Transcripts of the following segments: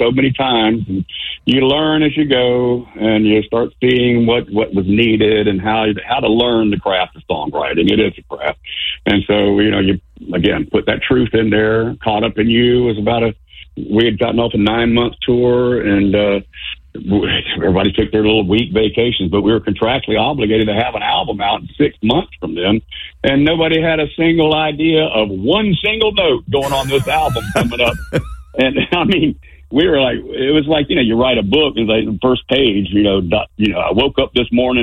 so many times. And you learn as you go, and you start seeing what was needed and how to learn the craft of songwriting. It is a craft. And so, you again put that truth in there. Caught Up in You was we had gotten off a 9-month tour, and everybody took their little week vacations, but we were contractually obligated to have an album out in 6 months from then, and nobody had a single idea of one single note going on this album coming up. And I mean, we were like, it was like, you write a book, and like the first page, I woke up this morning, ...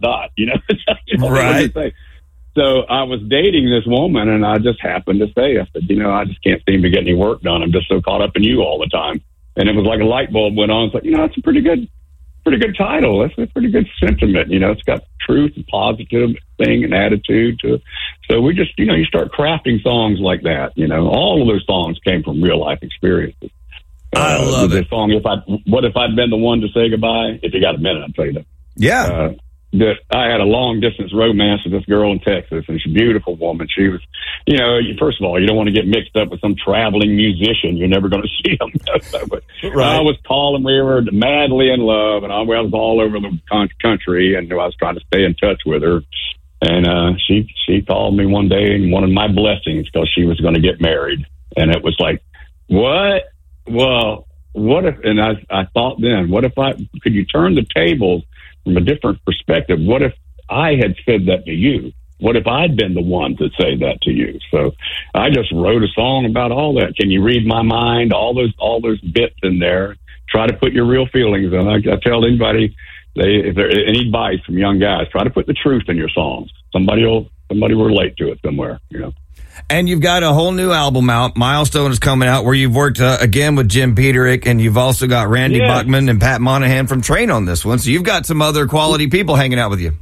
Right. So I was dating this woman, and I just happened to say, I said, I just can't seem to get any work done. I'm just so caught up in you all the time. And it was like a light bulb went on. It's like, that's a pretty good title. That's a pretty good sentiment. It's got truth and positive thing and attitude to it. So we just, you start crafting songs like that. All of those songs came from real life experiences. I love it. The song, What If I'd Been the One to Say Goodbye? If you got a minute, I'll tell you that. Yeah. That I had a long distance romance with this girl in Texas, and she's a beautiful woman. She was, first of all, you don't want to get mixed up with some traveling musician. You're never going to see them. But right. I was calling, we were madly in love, and I was all over the country, and I was trying to stay in touch with her. And she called me one day and wanted my blessings because she was going to get married. And it was like, what? Well, what if, and I thought then, could you turn the tables from a different perspective? What if I had said that to you? What if I'd been the one to say that to you? So I just wrote a song about all that. Can you read my mind? All those bits in there. Try to put your real feelings in. I tell anybody, if there any advice from young guys, try to put the truth in your songs. Somebody will relate to it somewhere. And you've got a whole new album out. Milestone is coming out, where you've worked again with Jim Peterick, and you've also got Randy Buckman and Pat Monahan from Train on this one. So you've got some other quality people hanging out with you.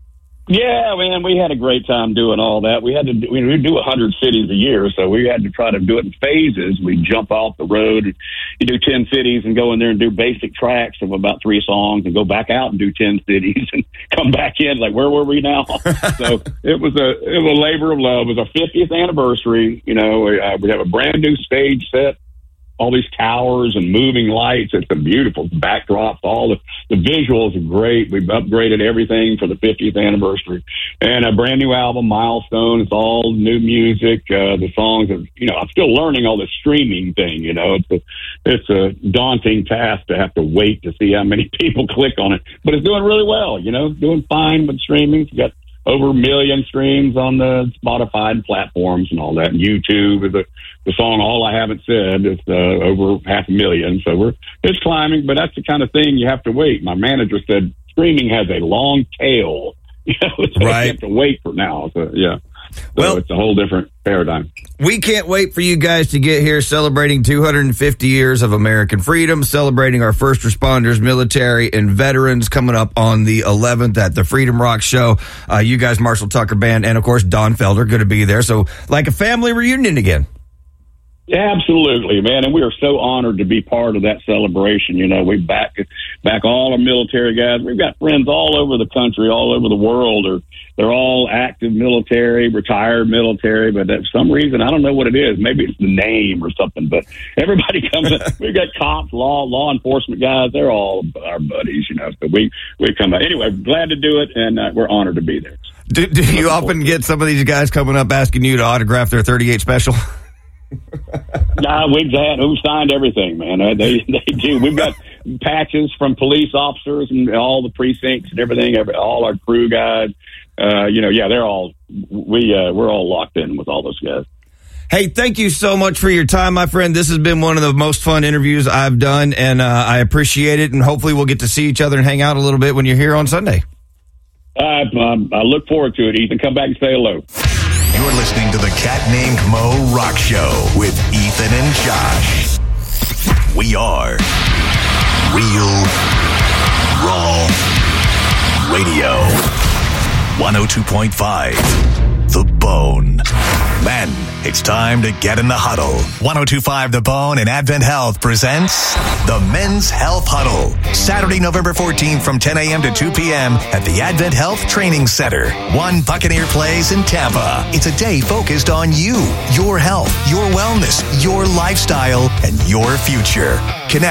Yeah, man, we had a great time doing all that. We do 100 cities a year, so we had to try to do it in phases. We jump off the road, you do 10 cities and go in there and do basic tracks of about 3 songs, and go back out and do 10 cities and come back in. Like, where were we now? So it was a labor of love. It was our 50th anniversary. We have a brand new stage set. All these towers and moving lights. It's a beautiful backdrop. All the visuals are great. We've upgraded everything for the 50th anniversary, and a brand new album, Milestone. It's all new music. The songs are, I'm still learning all the streaming thing. It's a daunting task to have to wait to see how many people click on it, but it's doing really well. Doing fine with streaming. It's got over 1 million streams on the Spotify platforms and all that. And YouTube is the song All I Haven't Said is over 500,000. So it's climbing, but that's the kind of thing you have to wait. My manager said streaming has a long tail. So right. You have to wait for now. So yeah. So well, it's a whole different paradigm. We can't wait for you guys to get here, celebrating 250 years of American freedom, celebrating our first responders, military, and veterans, coming up on the 11th at the Freedom Rock Show. You guys, Marshall Tucker Band, and of course Don Felder, going to be there. So like a family reunion again. Yeah, absolutely, man. And we are so honored to be part of that celebration. We back all our military guys. We've got friends all over the country, all over the world. They're all active military, retired military, but for some reason, I don't know what it is. Maybe it's the name or something, but everybody comes in. We've got cops, law enforcement guys. They're all our buddies, So we come out. Anyway, glad to do it, and we're honored to be there. Do you often get some of these guys coming up asking you to autograph their 38 special? Nah, we've signed everything, man. They do. We've got patches from police officers and all the precincts and everything. All our crew guys. They're all we're all locked in with all those guys. Hey, thank you so much for your time, my friend. This has been one of the most fun interviews I've done, and I appreciate it. And hopefully, we'll get to see each other and hang out a little bit when you're here on Sunday. I look forward to it, Ethan. Come back and say hello. You're listening to the Cat Named Mo Rock Show with Ethan and Josh. We are Real Raw Radio. 102.5 The Bone. Men, it's time to get in the huddle. 102.5 The Bone and Advent Health presents the Men's Health Huddle. Saturday, November 14th from 10 a.m. to 2 p.m. at the Advent Health Training Center, 1 Buccaneer Place in Tampa. It's a day focused on you, your health, your wellness, your lifestyle, and your future. Connect